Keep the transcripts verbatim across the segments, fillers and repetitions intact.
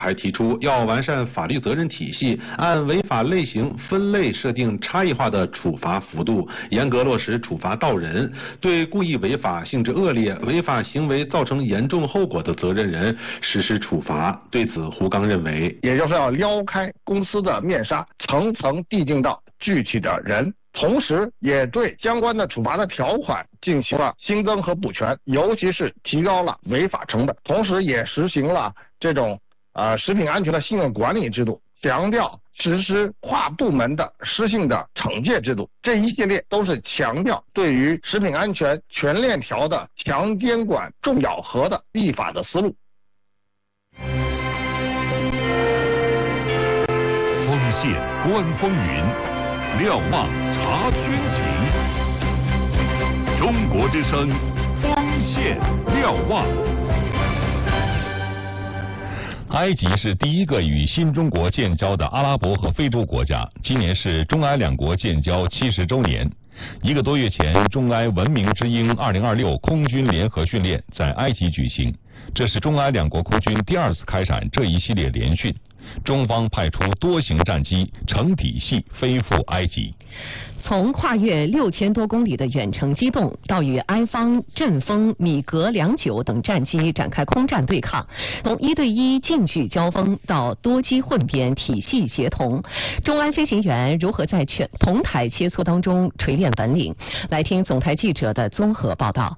还提出要完善法律责任体系，按违法类型分类设定差异化的处罚幅度，严格落实处罚到人，对故意违法性质恶劣、违法行为造成严重后果的责任人实施处罚。对此，胡刚认为， 也就是要撩开公司的面纱，层层递进到具体的人。同时也对相关的处罚的条款进行了新增和补全，尤其是提高了违法成本，同时也实行了这种呃食品安全的信用管理制度，强调实施跨部门的失信的惩戒制度，这一系列都是强调对于食品安全全链条的强监管、重咬合的立法的思路。 锋线观风云，瞭望察军情。中国之声，锋线瞭望。 埃及是第一个与新中国建交的阿拉伯和非洲国家，今年是中埃两国建交七十周年。一个多月前，中埃文明之鹰二零二六空军联合训练在埃及举行，这是中埃两国空军第二次开展这一系列联训。中方派出多型战机成体系飞赴埃及。 从跨越六千多公里的远程机动，到与埃方阵风、米格两九等战机展开空战对抗，从一对一近距交锋到多机混编、体系协同，中埃飞行员如何在全同台切磋当中锤炼本领？来听总台记者的综合报道。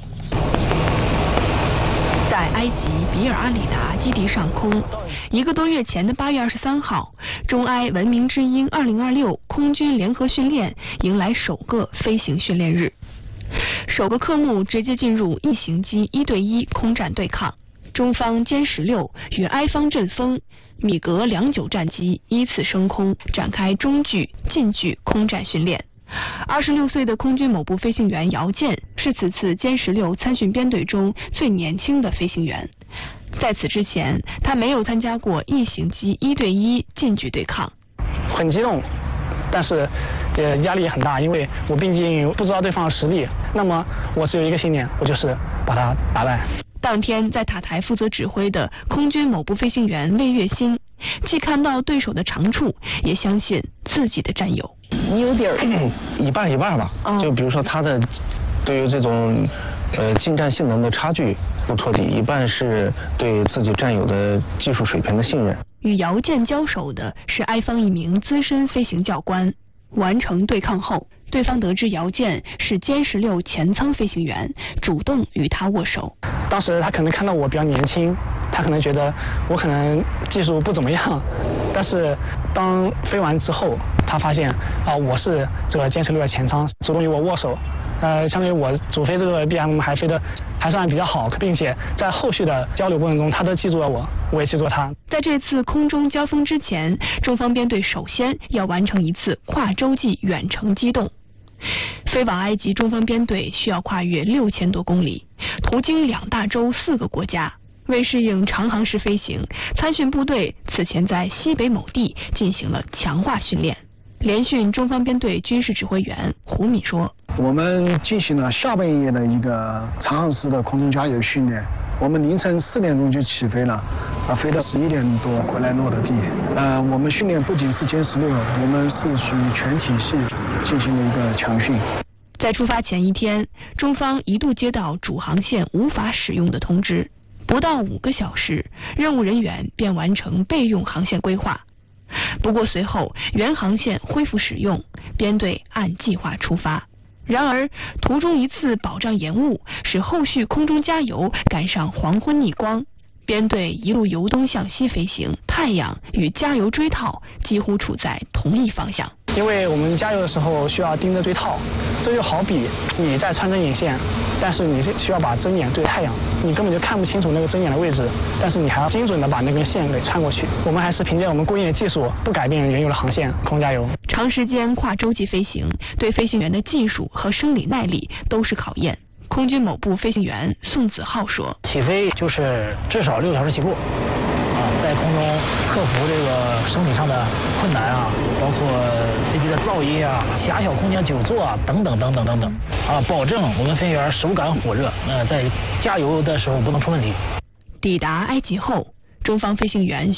在埃及比尔阿里达基地上空，一个多月前的八月二十三号，中埃文明之鹰二零二六空军联合训练迎来首个飞行训练日，首个科目直接进入异型机一对一空战对抗。中方歼十六与埃方阵风、米格两九战机依次升空，展开中距、近距空战训练。二十六岁的空军某部飞行员姚健是此次歼十六参训编队中最年轻的飞行员。在此之前，他没有参加过异型机一对一近距对抗。 很激动，但是呃压力也很大，因为我毕竟不知道对方的实力。那么我只有一个信念，我就是把他打败。 当天在塔台负责指挥的空军某部飞行员魏月新，既看到对手的长处，也相信自己的战友。 你有点一半一半吧，哦、就比如说他的对于这种呃近战性能的差距不戳底，一半是对自己战友的技术水平的信任。 与姚健交手的是埃方一名资深飞行教官。完成对抗后，对方得知姚健是歼十六前舱飞行员，主动与他握手。 当时他可能看到我比较年轻，他可能觉得我可能技术不怎么样，但是当飞完之后，他发现啊我是这个歼十六的前舱，主动与我握手。呃，相当于我主飞这个 B M 还飞得还算比较好，并且在后续的交流过程中，他都记住了我，我也记住了他。 在这次空中交锋之前，中方编队首先要完成一次跨洲际远程机动。飞往埃及，中方编队需要跨越六千多公里，途经两大洲四个国家。为适应长航时飞行，参训部队此前在西北某地进行了强化训练。联训中方编队军事指挥员胡米说：“ 我们进行了下半夜的一个长航时的空中加油训练。我们凌晨四点钟就起飞了，啊，飞到十一点多回来落的地。呃，我们训练不仅是歼十六，我们是属于全体系进行了一个强训。” 在出发前一天，中方一度接到主航线无法使用的通知，不到五个小时，任务人员便完成备用航线规划。不过随后原航线恢复使用，编队按计划出发。然而途中一次保障延误，使后续空中加油赶上黄昏逆光，编队一路由东向西飞行，太阳与加油锥套几乎处在同一方向。 因为我们加油的时候需要盯着锥套，这就好比你在穿针引线，但是你需要把针眼对太阳，你根本就看不清楚那个针眼的位置，但是你还要精准的把那根线给穿过去。我们还是凭借我们过硬的技术，不改变原有的航线，空加油。 长时间跨洲际飞行对飞行员的技术和生理耐力都是考验。空军某部飞行员宋子浩说：“ 起飞就是至少六小时起步，啊，在空中克服这个生理上的困难啊，包括飞机的噪音啊、狭小空间久坐啊等等等等等等，啊，保证我们飞行员手感火热，呃，在加油的时候不能出问题。” 抵达埃及后，中方飞行员